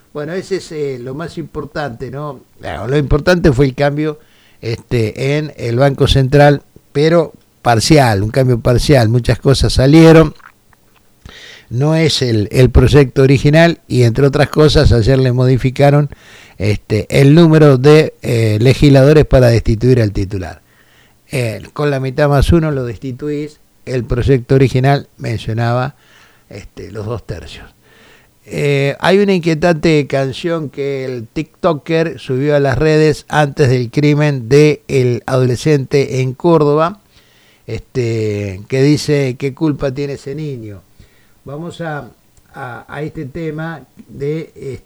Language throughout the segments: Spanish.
Bueno, ese es lo más importante, ¿no? Claro, lo importante fue el cambio en el Banco Central, pero parcial, un cambio parcial. Muchas cosas salieron, no es el proyecto original y entre otras cosas ayer le modificaron el número de legisladores para destituir al titular. Con la mitad más uno lo destituís, el proyecto original mencionaba los 2/3. Hay una inquietante canción que el TikToker subió a las redes antes del crimen del adolescente en Córdoba, que dice: ¿qué culpa tiene ese niño? Vamos a este tema de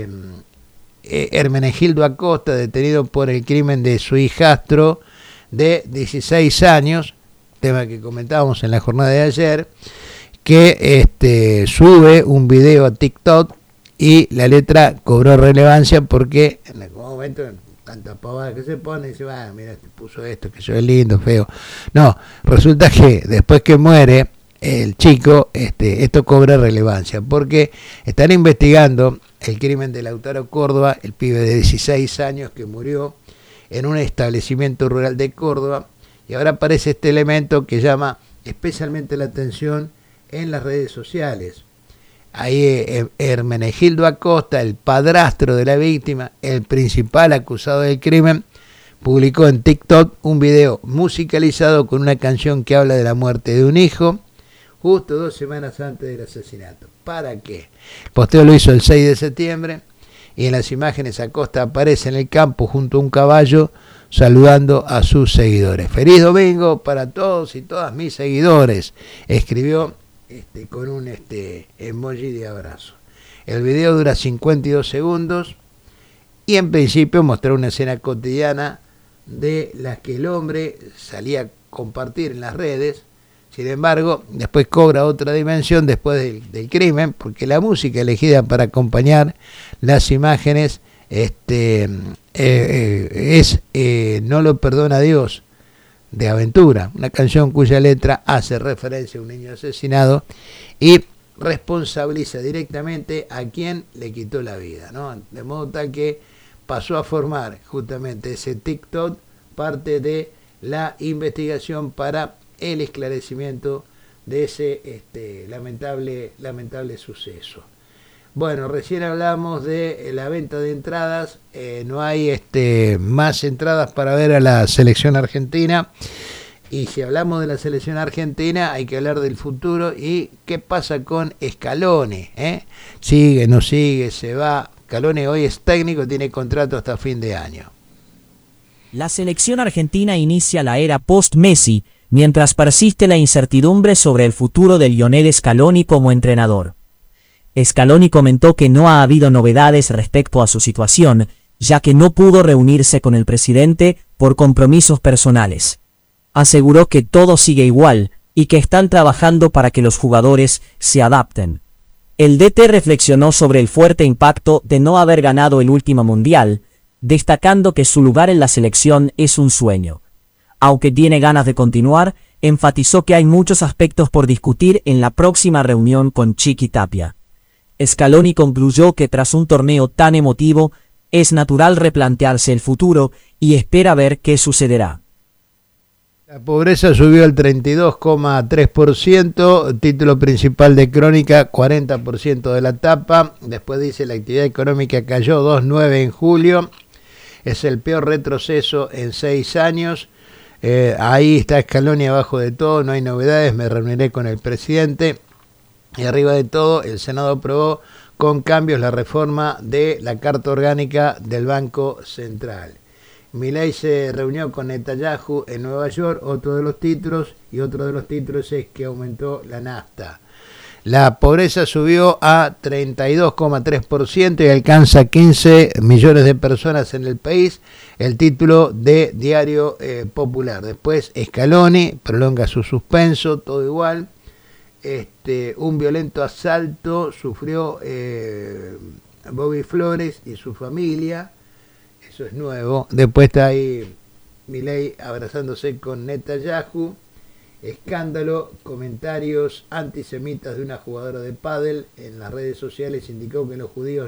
Hermenegildo Acosta, detenido por el crimen de su hijastro de 16 años, tema que comentábamos en la jornada de ayer, que sube un video a TikTok y la letra cobró relevancia porque en algún momento, tanta pavada que se pone, dice: mira, te puso esto, que yo es lindo, feo. No, resulta que después que muere el chico, esto cobra relevancia porque están investigando el crimen de Lautaro Córdoba, el pibe de 16 años que murió en un establecimiento rural de Córdoba, y ahora aparece este elemento que llama especialmente la atención en las redes sociales. Ahí Hermenegildo Acosta, el padrastro de la víctima, el principal acusado del crimen, publicó en TikTok un video musicalizado con una canción que habla de la muerte de un hijo, justo 2 semanas antes del asesinato. ¿Para qué? El posteo lo hizo el 6 de septiembre y en las imágenes Acosta aparece en el campo junto a un caballo saludando a sus seguidores. Feliz domingo para todos y todas mis seguidores, escribió con un emoji de abrazo. El video dura 52 segundos y en principio mostró una escena cotidiana de las que el hombre salía a compartir en las redes. Sin embargo, después cobra otra dimensión después del crimen, porque la música elegida para acompañar las imágenes es No lo perdona Dios, de Aventura, una canción cuya letra hace referencia a un niño asesinado y responsabiliza directamente a quien le quitó la vida, ¿no? De modo tal que pasó a formar justamente ese TikTok parte de la investigación para el esclarecimiento de ese lamentable suceso. Bueno, recién hablamos de la venta de entradas, no hay más entradas para ver a la selección argentina, y si hablamos de la selección argentina hay que hablar del futuro y qué pasa con Scaloni, sigue, no sigue, se va. Scaloni hoy es técnico, tiene contrato hasta fin de año. La selección argentina inicia la era post-Messi, mientras persiste la incertidumbre sobre el futuro de Lionel Scaloni como entrenador. Scaloni comentó que no ha habido novedades respecto a su situación, ya que no pudo reunirse con el presidente por compromisos personales. Aseguró que todo sigue igual y que están trabajando para que los jugadores se adapten. El DT reflexionó sobre el fuerte impacto de no haber ganado el último mundial, destacando que su lugar en la selección es un sueño. Aunque tiene ganas de continuar, enfatizó que hay muchos aspectos por discutir en la próxima reunión con Chiqui Tapia. Scaloni concluyó que tras un torneo tan emotivo, es natural replantearse el futuro y espera ver qué sucederá. La pobreza subió al 32,3%, título principal de Crónica, 40% de la tapa. Después dice: la actividad económica cayó 2,9 en julio, es el peor retroceso en 6 años. Ahí está Scaloni abajo de todo, no hay novedades, me reuniré con el presidente. Y arriba de todo, el Senado aprobó con cambios la reforma de la Carta Orgánica del Banco Central. Milei se reunió con Netanyahu en Nueva York, otro de los títulos es que aumentó la nafta. La pobreza subió a 32,3% y alcanza 15 millones de personas en el país, el título de Diario Popular. Después Scaloni prolonga su suspenso, todo igual. Un violento asalto sufrió Bobby Flores y su familia, eso es nuevo. Después está ahí Milei abrazándose con Netanyahu. Escándalo, comentarios antisemitas de una jugadora de pádel en las redes sociales, indicó que los judíos